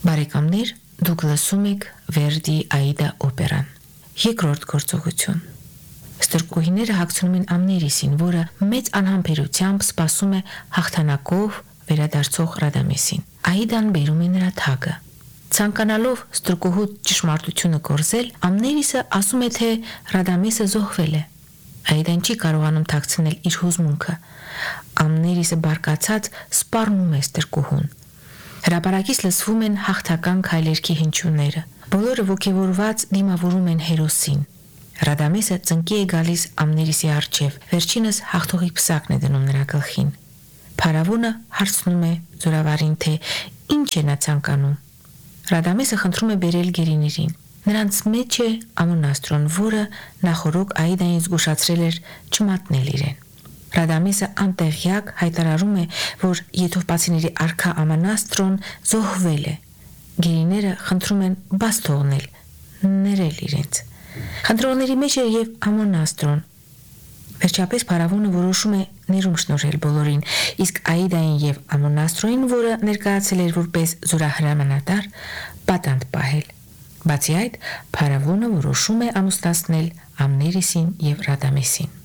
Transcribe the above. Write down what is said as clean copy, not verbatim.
Բարեկամներ, դուք լսում եք Վերդի Աիդա օպերան։ Երկրորդ գործողություն։ Ստրկուհիները հագցնում են Ամներիսին, որը մեծ անհամբերությամբ սպասում է հաղթանակով վերադարձող Ռադամեսին։ Աիդան բերում է նրա թագը։ Ցանկանալով ստրկուհու ճշմարտությունը կորզել, Ամներիսը ասում է, թե Ռադամեսը զոհվել է։ Աիդան չի կարողանում թաքցնել իր հուզմունքը։ Ամներիսը բարկացած սպառնում է ստրկուհուն։ Հրապարակից լսվում են հաղթական քայլերքի հնչյունները։ Բոլորը ոգևորված դիմավորում են հերոսին։ Ռադամեսը ծնկի է գալիս Ամներիսի առջև, վերջինս հաղթողի պսակն է դնում նրա գլխին։ Փարավոնը հարցնում է զորավարին, թե ինչ է նա ցանկանում։ Ռադամեսը խնդրում է բերել գերիներին։ Նրանց մեջ է Ամոնաստրոն, որը նախորոք Աիդային զգուշացրել էր չմատնել իրեն։ Ռադամեսը անտեղյակ հայտարարում է, որ եթովպացիների արքա Ամոնաստրոն զոհվել է։ Գերիները խնդրում են բաց թողնել, ներել իրենց։ Խնդրողների մեջ է եւ Ամոնաստրոն։ Վերջապես փարավոնը որոշում է ներում շնորհել բոլորին, իսկ Աիդային եւ Ամոնաստրոին, որը ներկայացել էր որպես զորահրամանատար, պատանդ պահել։ Բացի այդ, փարավոնը որոշում է ամուսնացնել Ամներիսին եւ Ռադամեսին։